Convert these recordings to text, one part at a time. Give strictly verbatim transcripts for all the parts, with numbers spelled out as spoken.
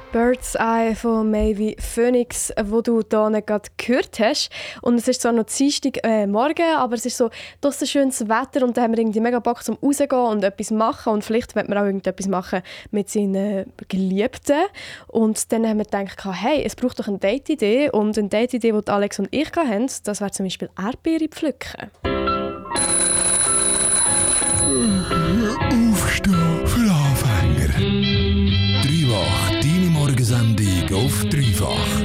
Bird's Eye von Maybe Phoenix, wo du hier gerade gehört hast. Und es ist zwar noch Dienstag äh, morgen, aber es ist so draussen schönes Wetter und da haben wir irgendwie mega Bock zum rausgehen und etwas machen. Und vielleicht wollen wir auch irgendetwas machen mit seinen Geliebten. Und dann haben wir gedacht, hey, es braucht doch eine Date-Idee. Und eine Date-Idee, die Alex und ich hatten, das wäre zum Beispiel Erdbeere pflücken. Aufstehen für Anfänger. Dreifach, deine Morgensendung auf Dreifach.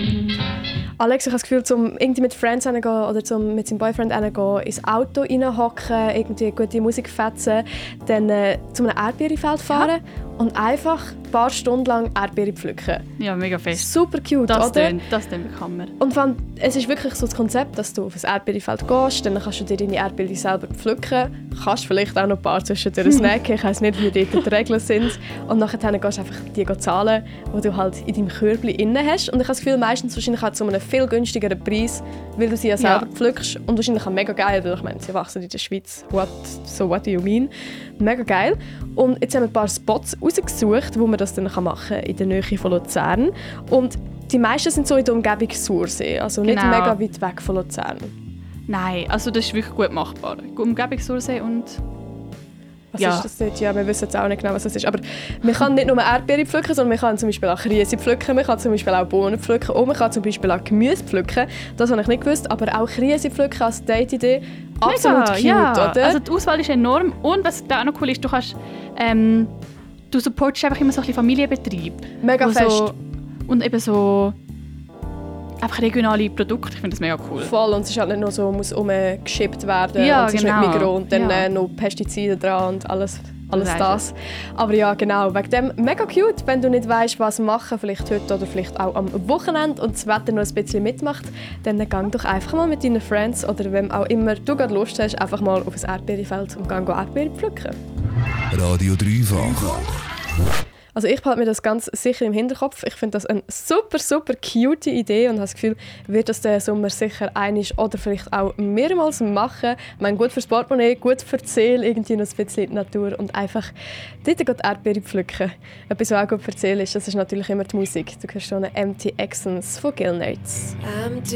Alex, ich habe das Gefühl, zum irgendwie mit Friends hingehen oder zum mit seinem Boyfriend hingehen, ins Auto reinhocken, irgendwie gute Musik fetzen, dann äh, zu einem Erdbeerefeld fahren ja. und einfach ein paar Stunden lang Erdbeere pflücken. Ja, mega fest. Super cute, das oder? Tönt, das tönt Hammer. Und wenn, es ist wirklich so das Konzept, dass du auf ein Erdbeerefeld gehst, dann kannst du dir deine Erdbeere selber pflücken, kannst vielleicht auch noch ein paar zwischendurch snacken, ich weiss nicht, wie dort die Regeln sind. Und nachher gehst du einfach die zahlen, die du halt in deinem Körbchen inne hast. Und ich habe das Gefühl, meistens wahrscheinlich auch zu einem viel günstigeren Preis, weil du sie ja selber ja. pflückst. Und wahrscheinlich auch mega geil, weil ich meine, sie wachsen in der Schweiz. What, so what do you mean? Mega geil. Und jetzt haben wir ein paar Spots rausgesucht, wo man das dann machen kann, in der Nähe von Luzern. Und die meisten sind so in der Umgebung Sursee, also nicht genau. mega weit weg von Luzern. Nein, also das ist wirklich gut machbar. Umgebung Sursee und... Was ja. ist das dort? Ja, wir wissen jetzt auch nicht genau, was das ist. Aber man kann nicht nur Erdbeere pflücken, sondern man kann zum Beispiel auch Krise pflücken, man kann zum Beispiel auch Bohnen pflücken und man kann zum Beispiel auch Gemüse pflücken. Das habe ich nicht gewusst, aber auch Krise pflücken als Date-Idee. Absolut Mega, cute, ja. oder? Also die Auswahl ist enorm und was da auch noch cool ist, du kannst... Ähm, du supportest einfach immer so ein bisschen Familienbetrieb. Mega fest. So, und eben so... einfach regionale Produkte, ich finde das mega cool. Voll, und es ist halt nicht nur so, muss umgeschippt werden ja, und es genau. ist nicht Migros und dann ja. äh, noch Pestizide dran und alles, alles das. das. Aber ja, genau, wegen dem mega cute, wenn du nicht weißt, was machen, vielleicht heute oder vielleicht auch am Wochenende und das Wetter noch ein bisschen mitmacht, dann geh doch einfach mal mit deinen Friends oder wem auch immer du gerade Lust hast, einfach mal auf ein Erdbeerefeld und geh Erdbeere pflücken. Radio Dreifach. Also ich behalte mir das ganz sicher im Hinterkopf. Ich finde das eine super, super cute Idee und habe das Gefühl, wird das den Sommer sicher einmal oder vielleicht auch mehrmals machen. Ich meine, gut fürs Portemonnaie, gut für die Seele, irgendwie noch ein bisschen die Natur und einfach dort die Erdbeere pflücken. Etwas, was auch gut für die Seele ist, das ist natürlich immer die Musik. Du hörst schon eine Empty Accents von Gilnates.